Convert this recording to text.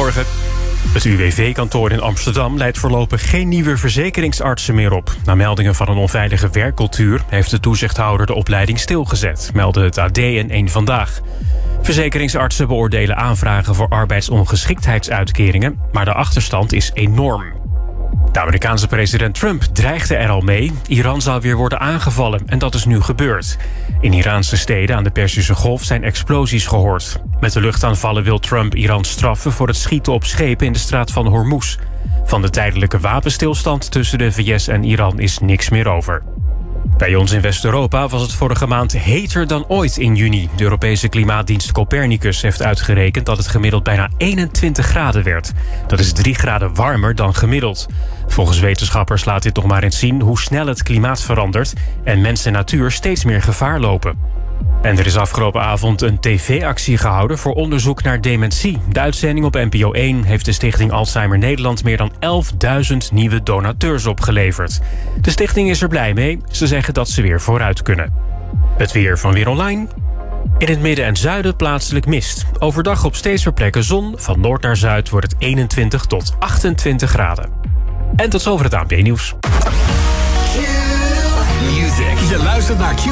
Goedemorgen. Het UWV-kantoor in Amsterdam leidt voorlopig geen nieuwe verzekeringsartsen meer op. Na meldingen van een onveilige werkcultuur heeft de toezichthouder de opleiding stilgezet, melden het AD en Eén Vandaag. Verzekeringsartsen beoordelen aanvragen voor arbeidsongeschiktheidsuitkeringen, maar de achterstand is enorm. De Amerikaanse president Trump dreigde er al mee. Iran zou weer worden aangevallen en dat is nu gebeurd. In Iraanse steden aan de Perzische Golf zijn explosies gehoord. Met de luchtaanvallen wil Trump Iran straffen voor het schieten op schepen in de straat van Hormuz. Van de tijdelijke wapenstilstand tussen de VS en Iran is niks meer over. Bij ons in West-Europa was het vorige maand heter dan ooit in juni. De Europese klimaatdienst Copernicus heeft uitgerekend dat het gemiddeld bijna 21 graden werd. Dat is 3 graden warmer dan gemiddeld. Volgens wetenschappers laat dit nog maar eens zien hoe snel het klimaat verandert en mens en natuur steeds meer gevaar lopen. En er is afgelopen avond een tv-actie gehouden voor onderzoek naar dementie. De uitzending op NPO 1 heeft de Stichting Alzheimer Nederland meer dan 11.000 nieuwe donateurs opgeleverd. De stichting is er blij mee. Ze zeggen dat ze weer vooruit kunnen. Het weer van Weer Online. In het midden en zuiden plaatselijk mist. Overdag op steeds meer plekken zon. Van noord naar zuid wordt het 21 tot 28 graden. En tot zover het ANP-nieuws. Je luistert naar